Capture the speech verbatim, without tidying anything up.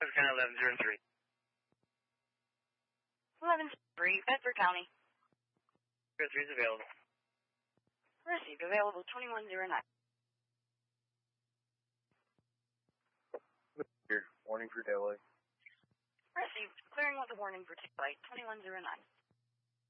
That's kind of eleven zero three. eleven three, Bedford County. zero three is available. Received, available twenty-one zero nine. Warning for delay. Received, clearing with a warning for delay, twenty-one zero nine.